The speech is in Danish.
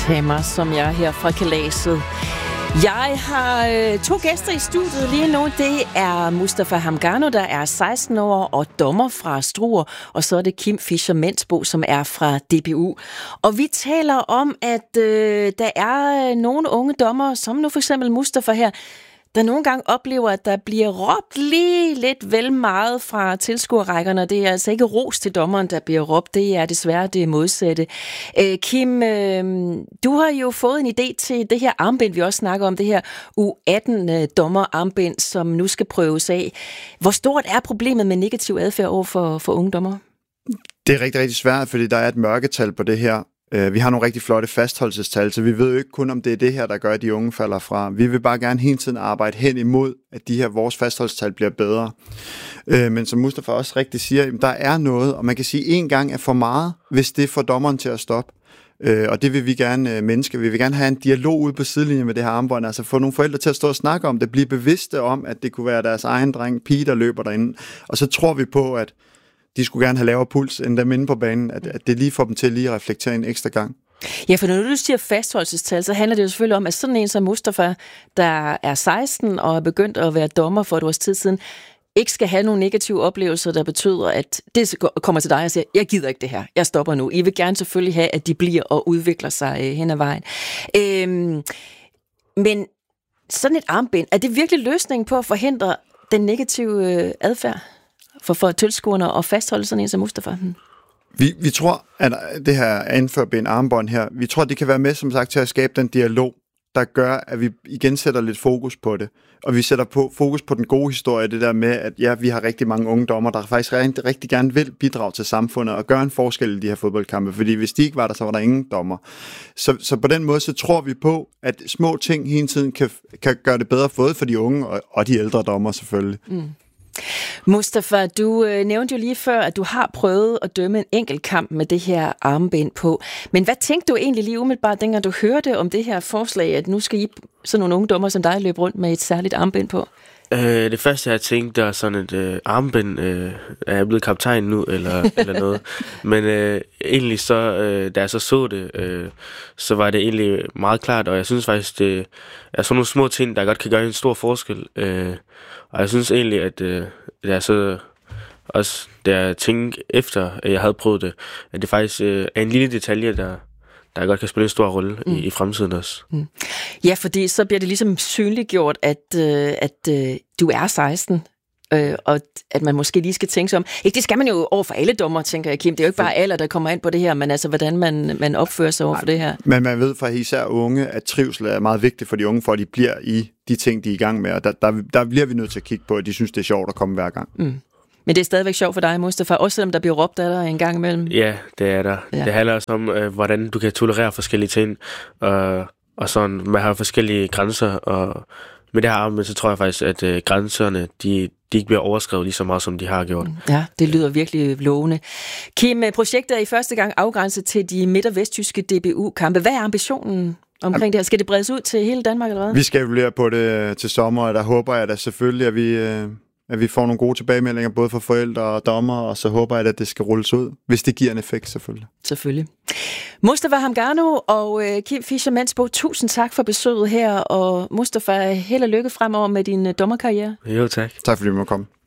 Tag mig, som jeg er her fra kalaset. Jeg har to gæster i studiet lige nu. Det er Mustafa Hamgano, der er 16 år og dommer fra Struer. Og så er det Kim Fischer-Mensbo, som er fra DBU. Og vi taler om, at der er nogle unge dommer, som nu for eksempel Mustafa her, der nogle gange oplever, at der bliver råbt lige lidt vel meget fra tilskuerrækkerne. Det er altså ikke ros til dommeren, der bliver råbt. Det er desværre det modsatte. Kim, du har jo fået en idé til det her armbind, vi også snakker om, det her U18-dommerarmbind, som nu skal prøves af. Hvor stort er problemet med negativ adfærd over for unge dommere? Det er rigtig, rigtig svært, fordi der er et mørketal på det her. Vi har nogle rigtig flotte fastholdelsestal, så vi ved jo ikke kun, om det er det her, der gør, at de unge falder fra. Vi vil bare gerne hele tiden arbejde hen imod, at de her vores fastholdelsestal bliver bedre. Men som Mustafa også rigtig siger, der er noget, og man kan sige, at én gang er for meget, hvis det får dommeren til at stoppe. Og det vil vi gerne menneske. Vi vil gerne have en dialog ude på sidelinjen med det her armbånd, altså få nogle forældre til at stå og snakke om det, blive bevidste om, at det kunne være deres egen dreng, pige, der løber derinde. Og så tror vi på, at de skulle gerne have lavere puls end dem inde på banen, at det lige får dem til at lige reflektere en ekstra gang. Ja, for når du siger fastholdelsestal, så handler det jo selvfølgelig om, at sådan en som Mustafa, der er 16 og er begyndt at være dommer for et års tid siden, ikke skal have nogle negative oplevelser, der betyder, at det kommer til dig og siger, jeg gider ikke det her, jeg stopper nu. I vil gerne selvfølgelig have, at de bliver og udvikler sig hen ad vejen. Men sådan et armbind, er det virkelig løsningen på at forhindre den negative adfærd for tilskuerne og fastholde sådan en som Mustafa? Vi tror, at det her anførbind armbånd her, vi tror, det kan være med, som sagt, til at skabe den dialog, der gør, at vi igen sætter lidt fokus på det. Og vi sætter fokus på den gode historie, det der med, at ja, vi har rigtig mange unge dommer, der faktisk rigtig gerne vil bidrage til samfundet og gøre en forskel i de her fodboldkampe. Fordi hvis de ikke var der, så var der ingen dommer. Så på den måde, så tror vi på, at små ting hele tiden kan gøre det bedre, både for de unge og de ældre dommer selvfølgelig. Mm. Mustafa, du nævnte jo lige før, at du har prøvet at dømme en enkelt kamp med det her armbind på. Men hvad tænkte du egentlig lige umiddelbart, dengang du hørte om det her forslag, at nu skal I, sådan nogle unge dommer som dig, løbe rundt med et særligt armbind på? Det første, jeg tænkte, der er sådan et armbind, er jeg blevet kaptajn nu, eller noget. Men egentlig så, da jeg så det, så var det egentlig meget klart, og jeg synes faktisk, det er sådan nogle små ting, der godt kan gøre en stor forskel. Og jeg synes egentlig, at det er så også, da jeg tænkte efter, at jeg havde prøvet det, at det faktisk er en lille detalje, der godt kan spille en stor rolle i fremtiden også. Mm. Ja, fordi så bliver det ligesom synliggjort, at du er 16, og at man måske lige skal tænke sig om. Ikke, det skal man jo over for alle dommer, tænker jeg, Kim. Det er jo ikke bare alder, der kommer ind på det her, men altså, hvordan man opfører sig over for det her. Men man ved fra især unge, at trivsel er meget vigtigt for de unge, for at de bliver i de ting, de er i gang med. Og der bliver vi nødt til at kigge på, at de synes, det er sjovt at komme hver gang. Mm. Men det er stadigvæk sjovt for dig, Mustafa, også selvom der bliver råbt af dig en gang imellem. Ja, det er der. Ja. Det handler også om, hvordan du kan tolerere forskellige ting, og sådan, man har forskellige grænser, og med det her armbind, så tror jeg faktisk, at grænserne, de ikke bliver overskrevet lige så meget, som de har gjort. Ja, det lyder virkelig lovende. Kim, projektet er i første gang afgrænset til de midt- og vesttyske DBU-kampe. Hvad er ambitionen omkring det her? Skal det bredes ud til hele Danmark, eller hvad? Vi skal evaluere på det til sommer, og der håber jeg da selvfølgelig, at vi får nogle gode tilbagemeldinger, både for forældre og dommer, og så håber jeg, at det skal rulles ud, hvis det giver en effekt, selvfølgelig. Selvfølgelig. Mustafa Hamgano og Kim Fischer-Mensbo, tusind tak for besøget her, og Mustafa, held og lykke fremover med din dommerkarriere. Jo, tak. Tak fordi du måtte komme.